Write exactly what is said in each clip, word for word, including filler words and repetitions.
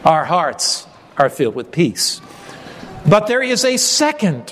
our hearts are filled with peace. But there is a second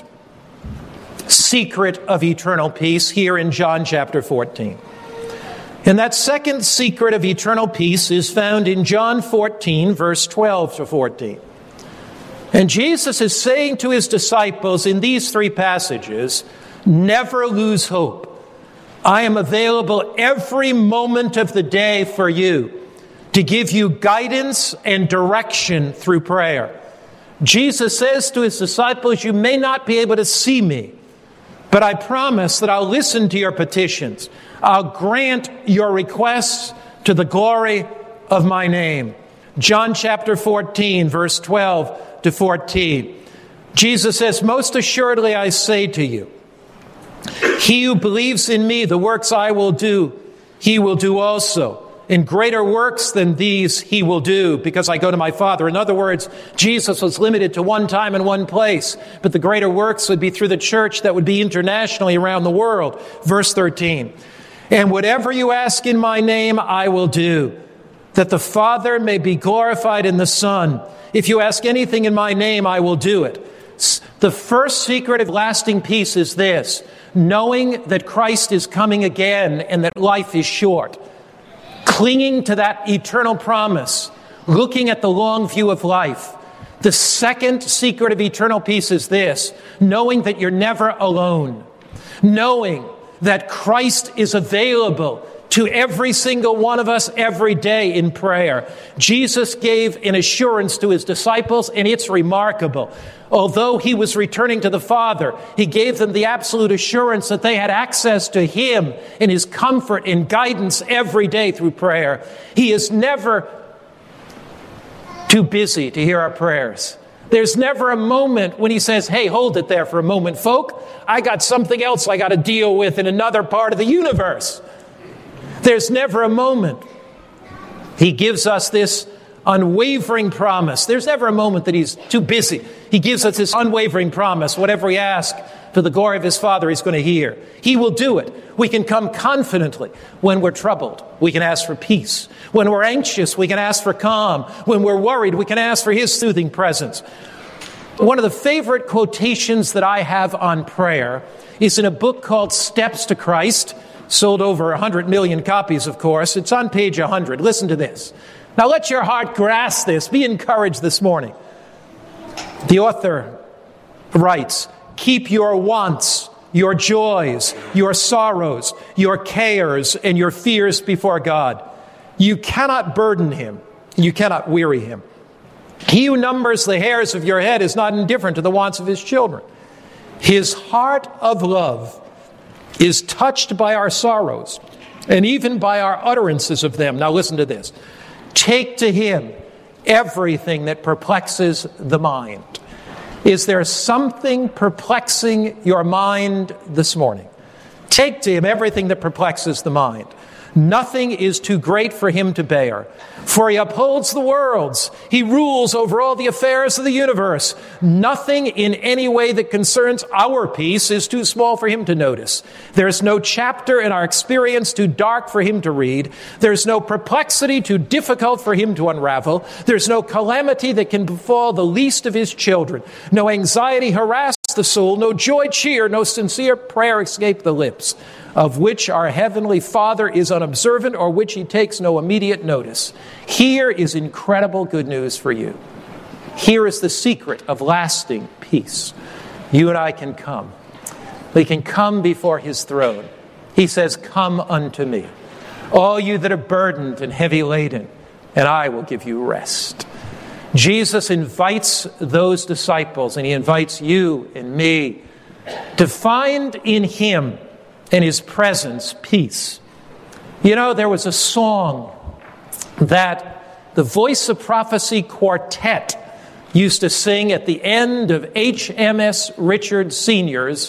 secret of eternal peace here in John chapter fourteen. And that second secret of eternal peace is found in John fourteen, verse twelve to fourteen. And Jesus is saying to his disciples in these three passages, never lose hope. I am available every moment of the day for you to give you guidance and direction through prayer. Jesus says to his disciples, you may not be able to see me, but I promise that I'll listen to your petitions. I'll grant your requests to the glory of my name. John chapter fourteen, verse twelve to fourteen. Jesus says, most assuredly I say to you, he who believes in me, the works I will do, he will do also. In greater works than these he will do, because I go to my Father. In other words, Jesus was limited to one time and one place, but the greater works would be through the church that would be internationally around the world. Verse thirteen, and whatever you ask in my name, I will do, that the Father may be glorified in the Son. If you ask anything in my name, I will do it. The first secret of lasting peace is this, knowing that Christ is coming again and that life is short. Clinging to that eternal promise, looking at the long view of life. The second secret of eternal peace is this, knowing that you're never alone. Knowing that Christ is available to every single one of us every day in prayer. Jesus gave an assurance to his disciples, and it's remarkable. Although he was returning to the Father, he gave them the absolute assurance that they had access to him and his comfort and guidance every day through prayer. He is never too busy to hear our prayers. There's never a moment when he says, hey, hold it there for a moment, folk. I got something else I got to deal with in another part of the universe. There's never a moment. He gives us this unwavering promise. There's never a moment that he's too busy. He gives us this unwavering promise. Whatever we ask for the glory of his Father, he's going to hear. He will do it. We can come confidently when we're troubled. We can ask for peace. When we're anxious, we can ask for calm. When we're worried, we can ask for his soothing presence. One of the favorite quotations that I have on prayer is in a book called Steps to Christ. Sold over one hundred million copies, of course. It's on page one hundred. Listen to this. Now let your heart grasp this. Be encouraged this morning. The author writes, keep your wants, your joys, your sorrows, your cares, and your fears before God. You cannot burden him. You cannot weary him. He who numbers the hairs of your head is not indifferent to the wants of his children. His heart of love is touched by our sorrows and even by our utterances of them. Now listen to this. Take to him everything that perplexes the mind. Is there something perplexing your mind this morning? Take to him everything that perplexes the mind. Nothing is too great for him to bear. For he upholds the worlds. He rules over all the affairs of the universe. Nothing in any way that concerns our peace is too small for him to notice. There's no chapter in our experience too dark for him to read. There's no perplexity too difficult for him to unravel. There's no calamity that can befall the least of his children. No anxiety harass the soul. No joy cheer. No sincere prayer escape the lips, of which our heavenly Father is unobservant or which he takes no immediate notice. Here is incredible good news for you. Here is the secret of lasting peace. You and I can come. We can come before his throne. He says, come unto me, all you that are burdened and heavy laden, and I will give you rest. Jesus invites those disciples, and he invites you and me to find in him and his presence peace. You know, there was a song that the Voice of Prophecy Quartet used to sing at the end of H M S Richards Senior's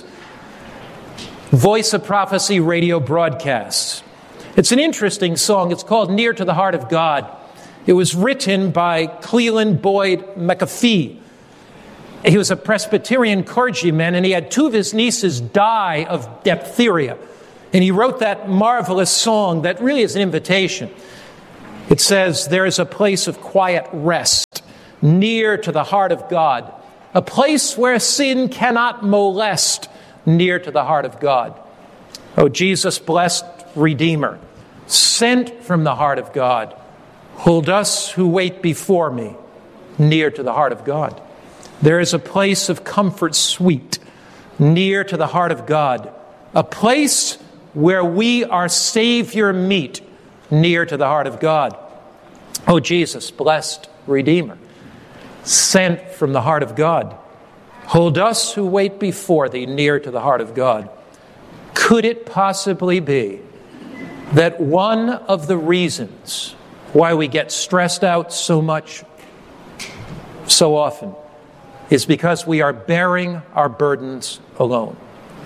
Voice of Prophecy radio broadcasts. It's an interesting song. It's called Near to the Heart of God. It was written by Cleland Boyd McAfee. He was a Presbyterian clergyman, and he had two of his nieces die of diphtheria. And he wrote that marvelous song that really is an invitation. It says, there is a place of quiet rest near to the heart of God. A place where sin cannot molest, near to the heart of God. Oh, Jesus, blessed Redeemer, sent from the heart of God, hold us who wait before me near to the heart of God. There is a place of comfort sweet, near to the heart of God. A place where we our Savior meet, near to the heart of God. Oh, Jesus, blessed Redeemer, sent from the heart of God, hold us who wait before thee near to the heart of God. Could it possibly be that one of the reasons why we get stressed out so much, so often, is because we are bearing our burdens alone?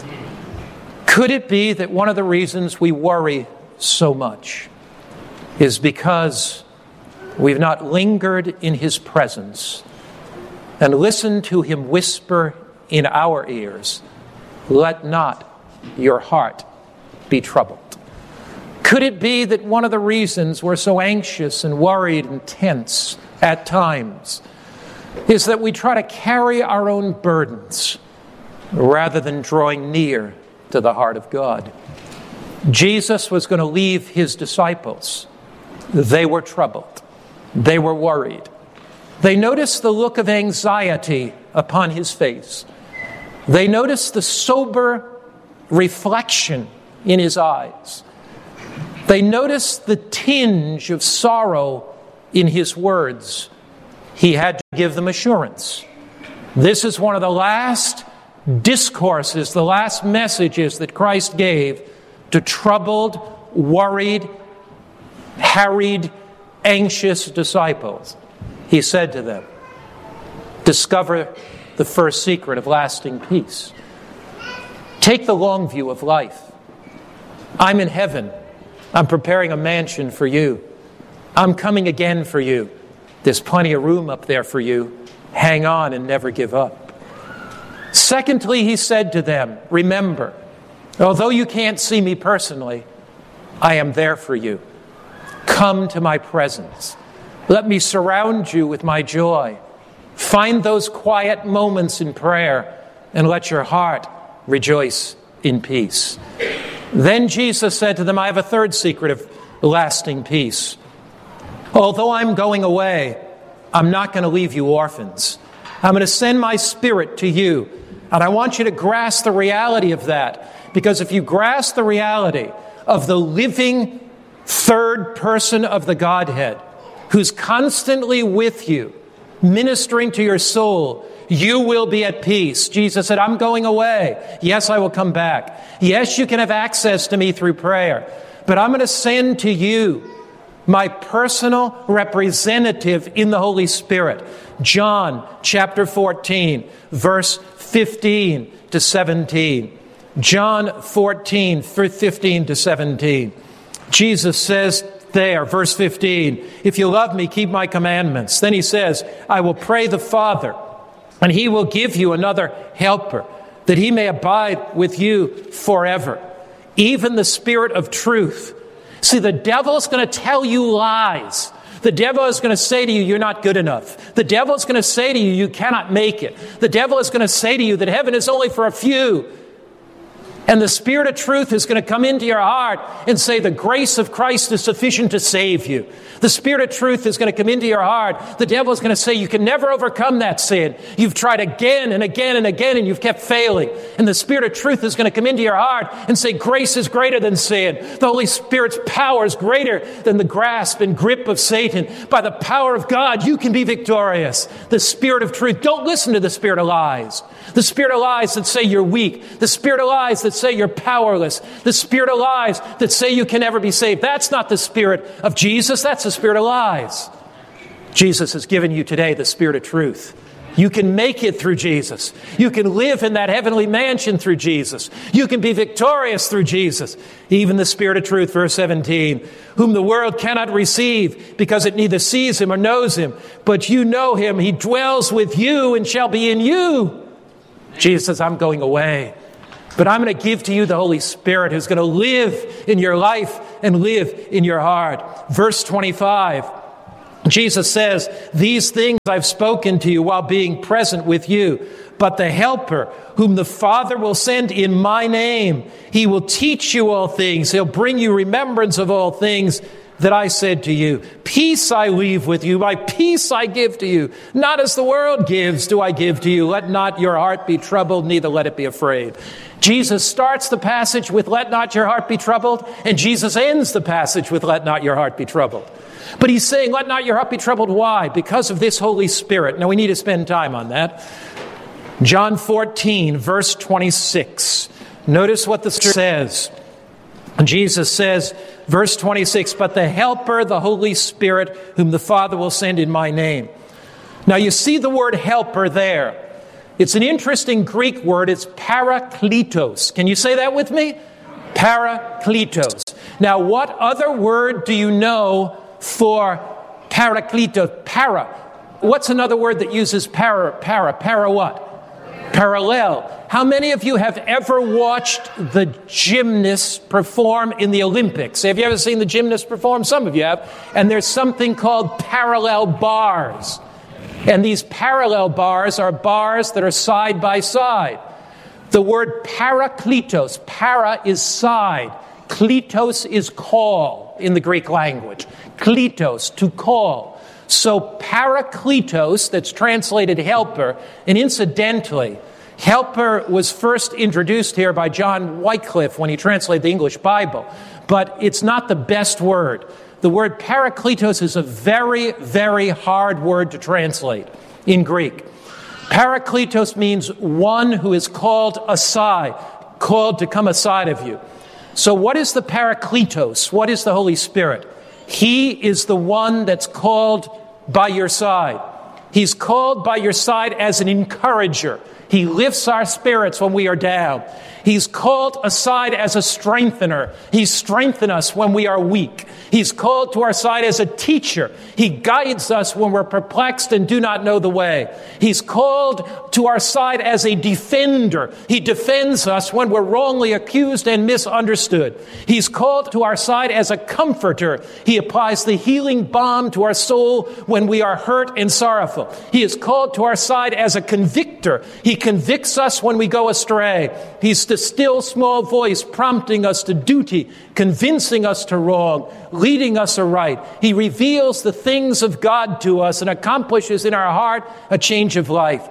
Could it be that one of the reasons we worry so much is because we've not lingered in His presence and listened to Him whisper in our ears, "Let not your heart be troubled"? Could it be that one of the reasons we're so anxious and worried and tense at times is that we try to carry our own burdens rather than drawing near to the heart of God? Jesus was going to leave His disciples. They were troubled. They were worried. They noticed the look of anxiety upon His face. They noticed the sober reflection in His eyes. They noticed the tinge of sorrow in His words. He had to give them assurance. This is one of the last discourses, the last messages that Christ gave to troubled, worried, harried, anxious disciples. He said to them, discover the first secret of lasting peace. Take the long view of life. I'm in heaven. I'm preparing a mansion for you. I'm coming again for you. There's plenty of room up there for you. Hang on and never give up. Secondly, He said to them, remember, although you can't see me personally, I am there for you. Come to my presence. Let me surround you with my joy. Find those quiet moments in prayer and let your heart rejoice in peace. Then Jesus said to them, I have a third secret of lasting peace. Although I'm going away, I'm not going to leave you orphans. I'm going to send my Spirit to you. And I want you to grasp the reality of that. Because if you grasp the reality of the living third person of the Godhead, who's constantly with you, ministering to your soul, you will be at peace. Jesus said, I'm going away. Yes, I will come back. Yes, you can have access to me through prayer. But I'm going to send to you my personal representative in the Holy Spirit. John chapter fourteen, verse fifteen to seventeen. John fourteen, fifteen to seventeen. Jesus says there, verse fifteen, if you love me, keep my commandments. Then He says, I will pray the Father, and He will give you another helper, that He may abide with you forever, even the Spirit of truth. See, the devil is going to tell you lies. The devil is going to say to you, you're not good enough. The devil is going to say to you, you cannot make it. The devil is going to say to you that heaven is only for a few. And the Spirit of truth is going to come into your heart and say the grace of Christ is sufficient to save you. The Spirit of truth is going to come into your heart. The devil is going to say you can never overcome that sin. You've tried again and again and again and you've kept failing. And the Spirit of truth is going to come into your heart and say grace is greater than sin. The Holy Spirit's power is greater than the grasp and grip of Satan. By the power of God, you can be victorious. The Spirit of truth. Don't listen to the spirit of lies. The spirit of lies that say you're weak. The spirit of lies that say you're powerless. The spirit of lies that say you can never be saved. That's not the Spirit of Jesus. That's the spirit of lies. Jesus has given you today the Spirit of truth. You can make it through Jesus. You can live in that heavenly mansion through Jesus. You can be victorious through Jesus. Even the Spirit of truth, verse seventeen, whom the world cannot receive because it neither sees Him or knows Him. But you know Him. He dwells with you and shall be in you. Jesus says, I'm going away. But I'm going to give to you the Holy Spirit who's going to live in your life and live in your heart. Verse twenty-five, Jesus says, these things I've spoken to you while being present with you. But the Helper, whom the Father will send in my name, he will teach you all things. He'll bring you remembrance of all things that I said to you. Peace I leave with you, my peace I give to you. Not as the world gives do I give to you. Let not your heart be troubled, neither let it be afraid. Jesus starts the passage with let not your heart be troubled, and Jesus ends the passage with let not your heart be troubled. But he's saying let not your heart be troubled. Why? Because of this Holy Spirit. Now we need to spend time on that. John fourteen, verse twenty-six. Notice what the scripture says. Jesus says, verse twenty-six, but the Helper, the Holy Spirit, whom the Father will send in my name. Now you see the word helper there. It's an interesting Greek word. It's parakletos. Can you say that with me? Parakletos. Now what other word do you know for parakletos? Para. What's another word that uses para? Para. Para what? Parallel. How many of you have ever watched the gymnasts perform in the Olympics? Have you ever seen the gymnasts perform? Some of you have. And there's something called parallel bars. And these parallel bars are bars that are side by side. The word parakletos, para is side. Kletos is call in the Greek language. Kletos, to call. So parakletos, that's translated helper, and incidentally, helper was first introduced here by John Wycliffe when he translated the English Bible, but it's not the best word. The word parakletos is a very, very hard word to translate in Greek. Parakletos means one who is called aside, called to come aside of you. So what is the parakletos? What is the Holy Spirit? He is the one that's called by your side. He's called by your side as an encourager. He lifts our spirits when we are down. He's called aside as a strengthener. He strengthens us when we are weak. He's called to our side as a teacher. He guides us when we're perplexed and do not know the way. He's called to our side as a defender. He defends us when we're wrongly accused and misunderstood. He's called to our side as a comforter. He applies the healing balm to our soul when we are hurt and sorrowful. He is called to our side as a convictor. He convicts us when we go astray. He's the still small voice prompting us to duty, convincing us to wrong, leading us aright. He reveals the things of God to us and accomplishes in our heart a change of life.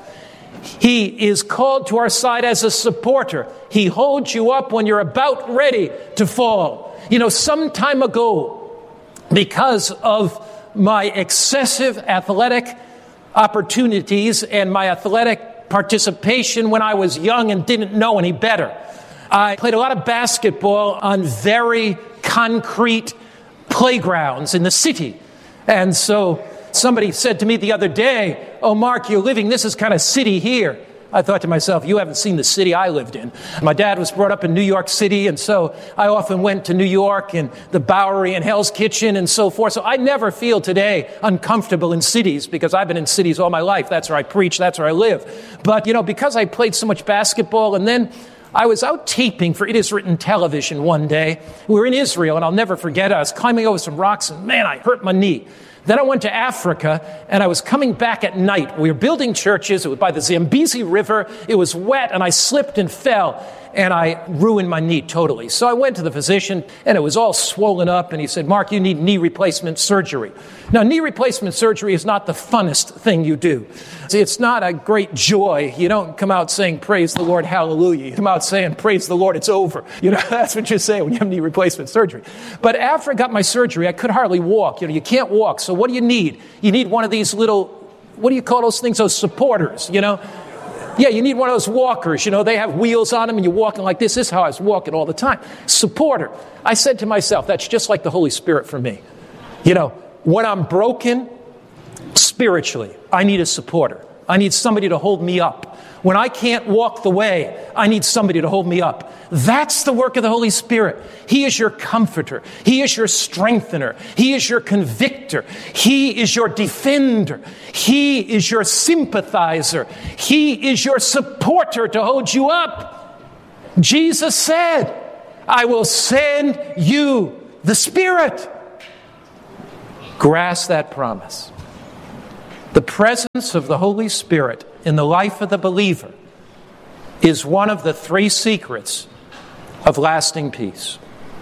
He is called to our side as a supporter. He holds you up when you're about ready to fall. You know, some time ago, because of my excessive athletic opportunities and my athletic participation when I was young and didn't know any better, I played a lot of basketball on very concrete playgrounds in the city. And so somebody said to me the other day, "Oh, Mark, you're living, this is kind of city here." I thought to myself, you haven't seen the city I lived in. My dad was brought up in New York City, and so I often went to New York and the Bowery and Hell's Kitchen and so forth. So I never feel today uncomfortable in cities because I've been in cities all my life. That's where I preach, that's where I live. But, you know, because I played so much basketball, and then I was out taping for It Is Written television one day. We were in Israel, and I'll never forget it. I was climbing over some rocks, and man, I hurt my knee. Then I went to Africa, and I was coming back at night. We were building churches. It was by the Zambezi River. It was wet, and I slipped and fell, and I ruined my knee totally. So I went to the physician, and it was all swollen up, and he said, "Mark, you need knee replacement surgery." Now, knee replacement surgery is not the funnest thing you do. It's not a great joy. You don't come out saying, "Praise the Lord, hallelujah." You come out saying, "Praise the Lord, it's over." You know, that's what you say when you have knee replacement surgery. But after I got my surgery, I could hardly walk. You know, you can't walk. So what do you need? You need one of these little, what do you call those things? Those supporters, you know? Yeah, you need one of those walkers. You know, they have wheels on them and you're walking like this. This is how I was walking all the time. Supporter. I said to myself, that's just like the Holy Spirit for me. You know, when I'm broken spiritually, I need a supporter. I need somebody to hold me up. When I can't walk the way, I need somebody to hold me up. That's the work of the Holy Spirit. He is your comforter. He is your strengthener. He is your convictor. He is your defender. He is your sympathizer. He is your supporter to hold you up. Jesus said, "I will send you the Spirit." Grasp that promise. The presence of the Holy Spirit in the life of the believer is one of the three secrets of lasting peace.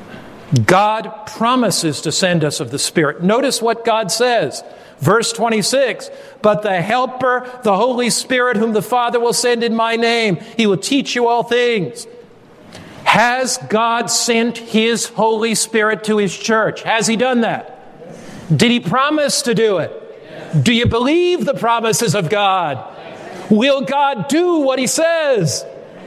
God promises to send us of the Spirit. Notice what God says. Verse twenty-six, but the Helper, the Holy Spirit, whom the Father will send in my name, He will teach you all things. Has God sent His Holy Spirit to His church? Has He done that? Did He promise to do it? Do you believe the promises of God? Will God do what He says?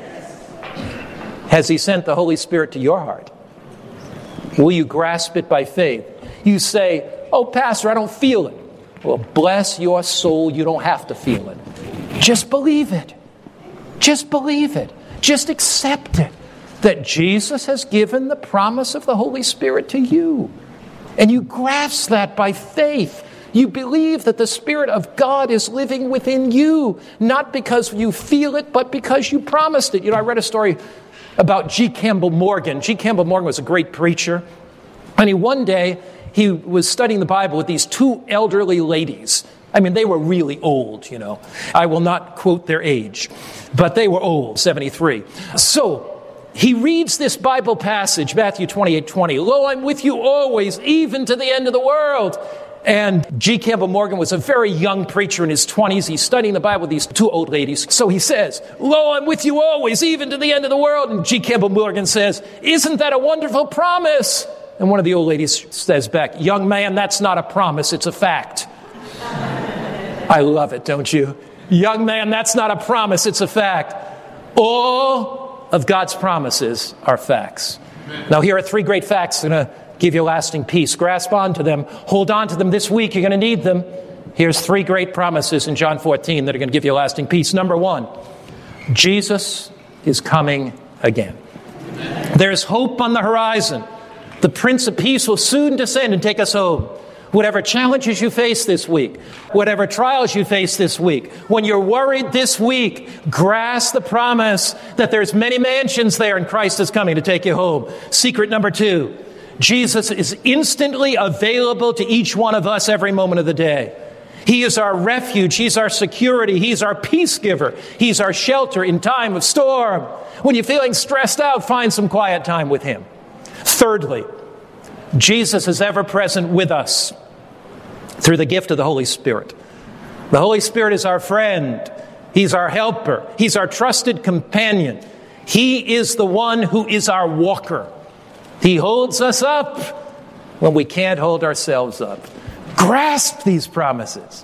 Has He sent the Holy Spirit to your heart? Will you grasp it by faith? You say, oh, Pastor, I don't feel it. Well, bless your soul, you don't have to feel it. Just believe it. Just believe it. Just accept it. That Jesus has given the promise of the Holy Spirit to you. And you grasp that by faith. You believe that the Spirit of God is living within you, not because you feel it, but because you promised it. You know, I read a story about G. Campbell Morgan. G. Campbell Morgan was a great preacher. And he one day, he was studying the Bible with these two elderly ladies. I mean, they were really old, you know. I will not quote their age, but they were old, seventy-three. So he reads this Bible passage, Matthew twenty-eight twenty. Lo, I'm with you always, even to the end of the world. And G. Campbell Morgan was a very young preacher in his twenties. He's studying the Bible with these two old ladies. So he says, lo, I'm with you always, even to the end of the world. And G. Campbell Morgan says, isn't that a wonderful promise? And one of the old ladies says back, young man, that's not a promise, it's a fact. I love it, don't you? Young man, that's not a promise, it's a fact. All of God's promises are facts. Now here are three great facts that are going to give you lasting peace. Grasp onto them. Hold on to them this week. You're going to need them. Here's three great promises in John fourteen that are going to give you lasting peace. Number one, Jesus is coming again. There's hope on the horizon. The Prince of Peace will soon descend and take us home. Whatever challenges you face this week, whatever trials you face this week, when you're worried this week, grasp the promise that there's many mansions there and Christ is coming to take you home. Secret number two, Jesus is instantly available to each one of us every moment of the day. He is our refuge. He's our security. He's our peace giver. He's our shelter in time of storm. When you're feeling stressed out, find some quiet time with Him. Thirdly, Jesus is ever present with us through the gift of the Holy Spirit. The Holy Spirit is our friend. He's our helper. He's our trusted companion. He is the one who is our walker. He holds us up when we can't hold ourselves up. Grasp these promises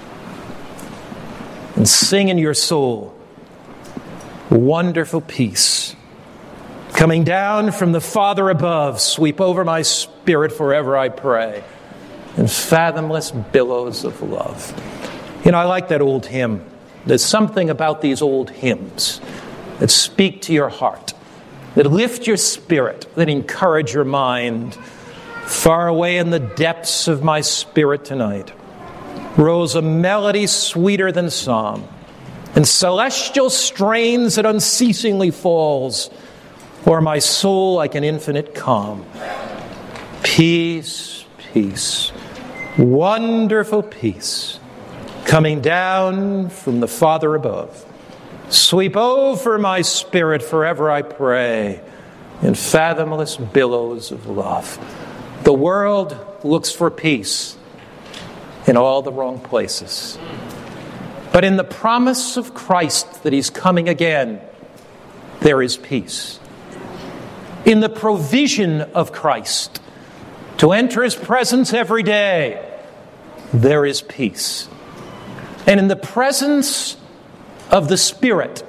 and sing in your soul, wonderful peace. Coming down from the Father above, sweep over my spirit forever, I pray, in fathomless billows of love. You know, I like that old hymn. There's something about these old hymns that speak to your heart, that lift your spirit, that encourage your mind. Far away in the depths of my spirit tonight rose a melody sweeter than psalm, and celestial strains that unceasingly falls o'er my soul like an infinite calm. Peace, peace, wonderful peace, coming down from the Father above. Sweep over my spirit forever, I pray, in fathomless billows of love. The world looks for peace in all the wrong places. But in the promise of Christ that He's coming again, there is peace. In the provision of Christ to enter His presence every day, there is peace. And in the presence of the Spirit,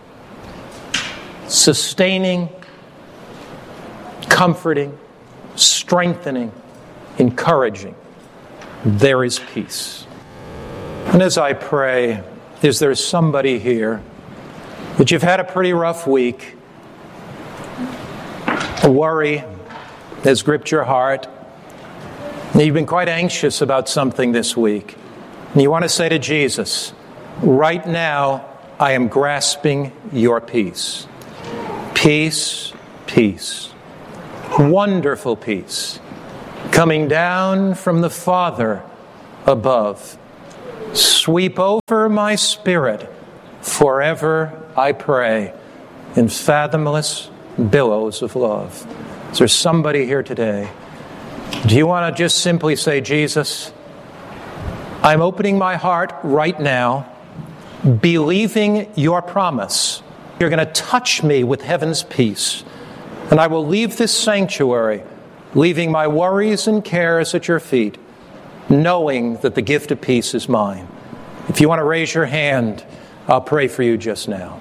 sustaining, comforting, strengthening, encouraging, there is peace. And as I pray, is there somebody here that you've had a pretty rough week? A worry has gripped your heart. And you've been quite anxious about something this week. And you want to say to Jesus, right now, I am grasping your peace. Peace, peace. Wonderful peace. coming down from the Father above. Sweep over my spirit forever, I pray, in fathomless billows of love. Is there somebody here today? Do you want to just simply say, Jesus, I'm opening my heart right now, believing your promise. You're going to touch me with heaven's peace, and I will leave this sanctuary, leaving my worries and cares at your feet, knowing that the gift of peace is mine. If you want to raise your hand, I'll pray for you just now.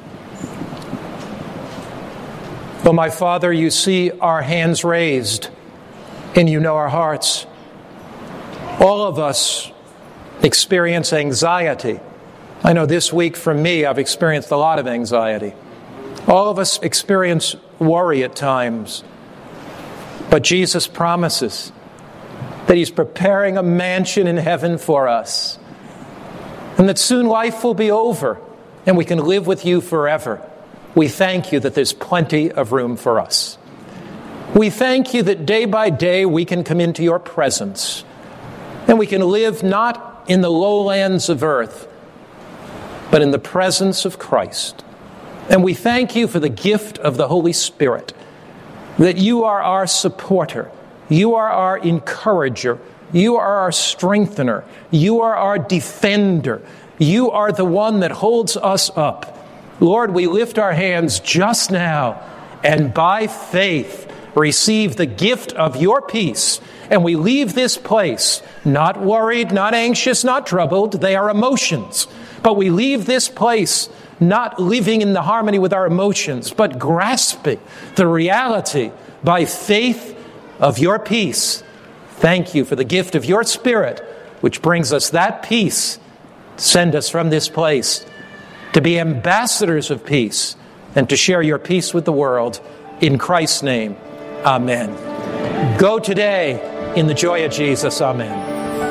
Oh, my Father, you see our hands raised, and you know our hearts. All of us experience anxiety. I know this week for me, I've experienced a lot of anxiety. All of us experience worry at times. But Jesus promises that He's preparing a mansion in heaven for us, and that soon life will be over and we can live with you forever. We thank you that there's plenty of room for us. We thank you that day by day we can come into your presence, and we can live not in the lowlands of earth, but in the presence of Christ. And we thank you for the gift of the Holy Spirit, that you are our supporter, you are our encourager, you are our strengthener, you are our defender, you are the one that holds us up. Lord, we lift our hands just now, and by faith receive the gift of your peace, and we leave this place not worried, not anxious, not troubled. They are emotions. But we leave this place not living in the harmony with our emotions, but grasping the reality by faith of your peace. Thank you for the gift of your Spirit, which brings us that peace. Send us from this place to be ambassadors of peace and to share your peace with the world. In Christ's name, amen. Go today in the joy of Jesus. Amen.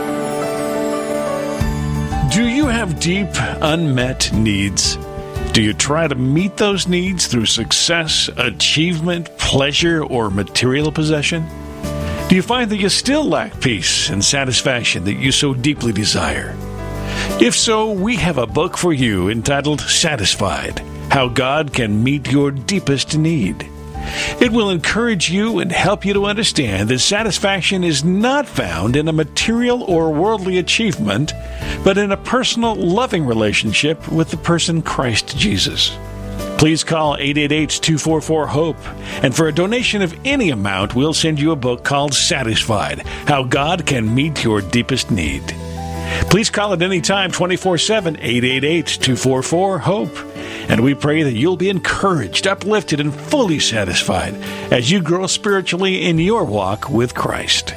Do you have deep, unmet needs? Do you try to meet those needs through success, achievement, pleasure, or material possession? Do you find that you still lack peace and satisfaction that you so deeply desire? If so, we have a book for you entitled Satisfied: How God Can Meet Your Deepest Need. It will encourage you and help you to understand that satisfaction is not found in a material or worldly achievement, but in a personal, loving relationship with the person Christ Jesus. Please call eight eight eight, two four four, HOPE, and for a donation of any amount, we'll send you a book called Satisfied: How God Can Meet Your Deepest Need. Please call at any time, twenty-four seven, eight eight eight, two four four, HOPE. And we pray that you'll be encouraged, uplifted, and fully satisfied as you grow spiritually in your walk with Christ.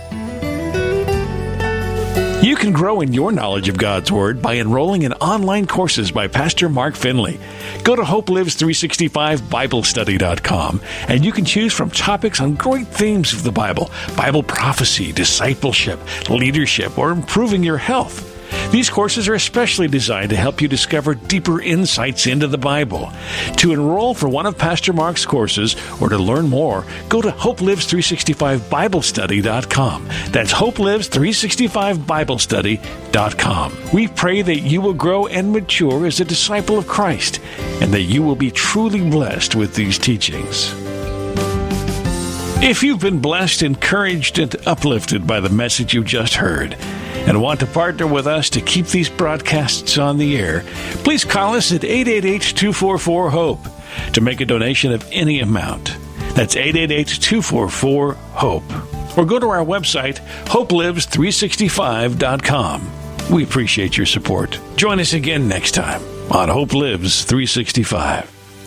You can grow in your knowledge of God's Word by enrolling in online courses by Pastor Mark Finley. Go to Hope Lives three sixty-five Bible Study dot com, and you can choose from topics on great themes of the Bible: Bible prophecy, discipleship, leadership, or improving your health. These courses are especially designed to help you discover deeper insights into the Bible. To enroll for one of Pastor Mark's courses or to learn more, go to Hope Lives three sixty-five Bible Study dot com. That's Hope Lives three sixty-five Bible Study dot com. We pray that you will grow and mature as a disciple of Christ, and that you will be truly blessed with these teachings. If you've been blessed, encouraged, and uplifted by the message you just heard, and want to partner with us to keep these broadcasts on the air, please call us at eight eight eight, two four four, HOPE to make a donation of any amount. That's eight eight eight, two four four, HOPE. Or go to our website, Hope Lives three sixty-five dot com. We appreciate your support. Join us again next time on Hope Lives three sixty-five.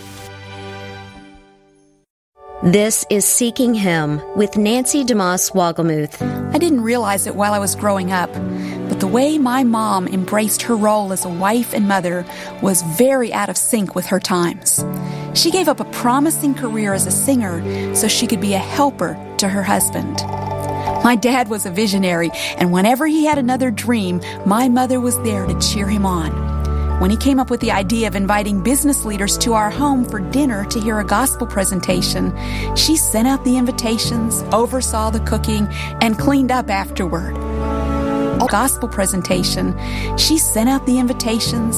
This is Seeking Him with Nancy DeMoss Wogelmuth. I didn't realize it while I was growing up, but the way my mom embraced her role as a wife and mother was very out of sync with her times. She gave up a promising career as a singer so she could be a helper to her husband. My dad was a visionary, and whenever he had another dream, my mother was there to cheer him on. When he came up with the idea of inviting business leaders to our home for dinner to hear a gospel presentation, she sent out the invitations, oversaw the cooking, and cleaned up afterward. A gospel presentation, she sent out the invitations,